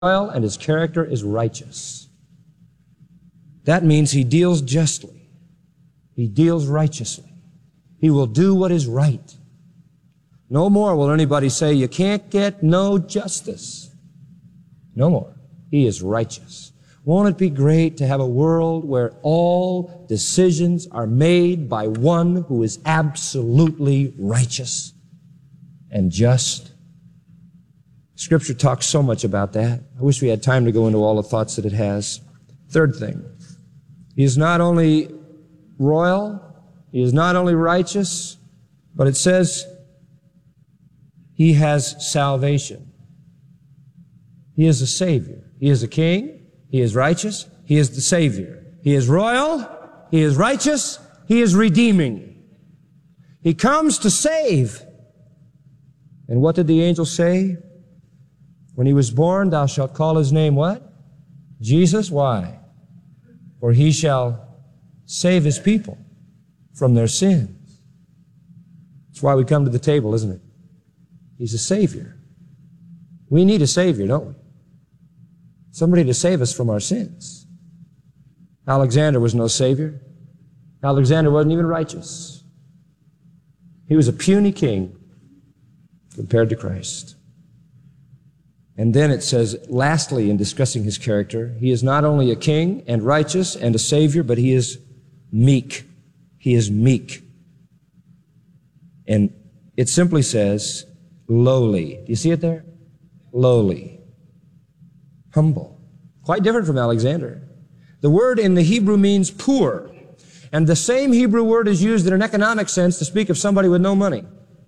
and his character is righteous. That means he deals justly. He deals righteously. He will do what is right. No more will anybody say, you can't get no justice. No more. He is righteous. Won't it be great to have a world where all decisions are made by one who is absolutely righteous and just? Scripture talks so much about that. I wish we had time to go into all the thoughts that it has. Third thing, he is not only royal, he is not only righteous, but it says he has salvation. He is a Savior. He is a King. He is righteous. He is the Savior. He is royal. He is righteous. He is redeeming. He comes to save. And what did the angel say? When he was born, thou shalt call his name what? Jesus. Why? For he shall save his people from their sins. That's why we come to the table, isn't it? He's a Savior. We need a Savior, don't we? Somebody to save us from our sins. Alexander was no Savior. Alexander wasn't even righteous. He was a puny king compared to Christ. And then it says, lastly, in discussing his character, he is not only a king and righteous and a Savior, but he is meek. He is meek. And it simply says, lowly. Do you see it there? Lowly. Humble. Quite different from Alexander. The word in the Hebrew means poor. And the same Hebrew word is used in an economic sense to speak of somebody with no money.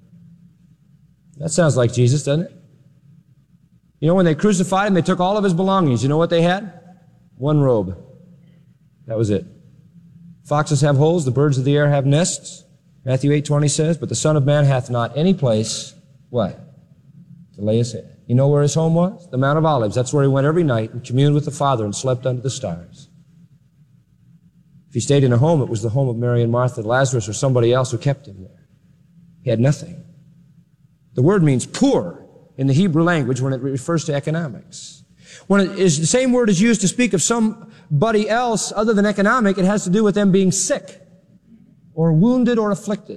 That sounds like Jesus, doesn't it? You know, when they crucified him, they took all of his belongings. You know what they had? One robe. That was it. Foxes have holes, the birds of the air have nests. Matthew 8:20 says, but the Son of Man hath not any place, what? To lay his head. You know where his home was? The Mount of Olives. That's where he went every night and communed with the Father and slept under the stars. If he stayed in a home, it was the home of Mary and Martha, Lazarus, or somebody else who kept him there. He had nothing. The word means poor in the Hebrew language when it refers to economics. When it is the same word is used to speak of somebody else other than economic, it has to do with them being sick or wounded or afflicted.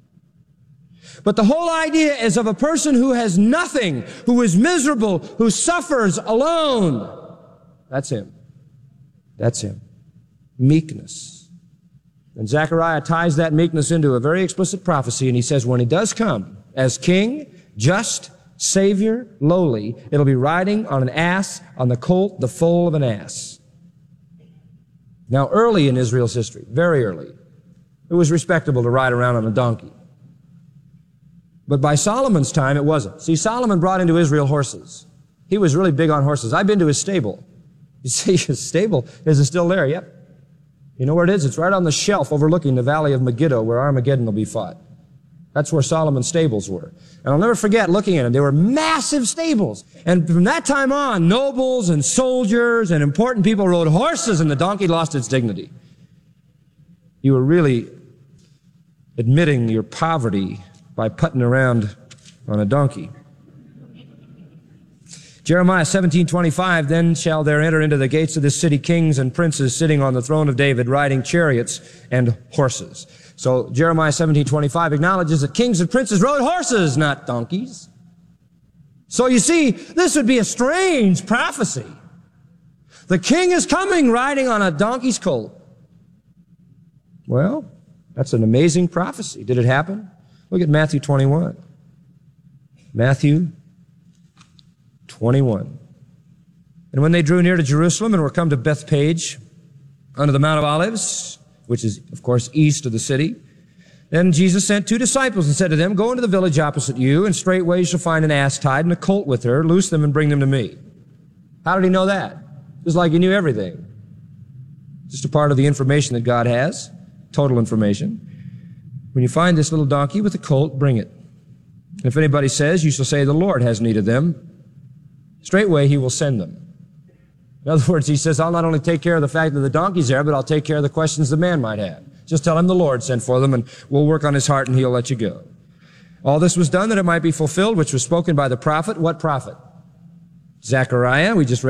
But the whole idea is of a person who has nothing, who is miserable, who suffers alone. That's him. That's him. Meekness. And Zechariah ties that meekness into a very explicit prophecy, and he says when he does come as king, just, Savior, lowly, it'll be riding on an ass, on the colt, the foal of an ass. Now, early in Israel's history, very early, it was respectable to ride around on a donkey. But by Solomon's time, it wasn't. See, Solomon brought into Israel horses. He was really big on horses. I've been to his stable. You see, his stable, is it still there? Yep. You know where it is? It's right on the shelf overlooking the valley of Megiddo, where Armageddon will be fought. That's where Solomon's stables were. And I'll never forget looking at them. They were massive stables. And from that time on, nobles and soldiers and important people rode horses, and the donkey lost its dignity. You were really admitting your poverty by putting around on a donkey. Jeremiah 17:25, then shall there enter into the gates of this city kings and princes sitting on the throne of David, riding chariots and horses. So Jeremiah 17:25 acknowledges that kings and princes rode horses, not donkeys. So you see, this would be a strange prophecy. The king is coming riding on a donkey's colt. Well, that's an amazing prophecy. Did it happen? Look at Matthew 21. Matthew 21. And when they drew near to Jerusalem and were come to Bethpage, under the Mount of Olives, which is, of course, east of the city, then Jesus sent 2 disciples and said to them, go into the village opposite you, and straightway you shall find an ass tied and a colt with her. Loose them and bring them to me. How did he know that? Just like he knew everything. Just a part of the information that God has, total information. When you find this little donkey with a colt, bring it. And if anybody says, you shall say, the Lord has need of them, straightway he will send them. In other words, he says, I'll not only take care of the fact that the donkey's there, but I'll take care of the questions the man might have. Just tell him the Lord sent for them, and we'll work on his heart, and he'll let you go. All this was done that it might be fulfilled, which was spoken by the prophet. What prophet? Zechariah, we just read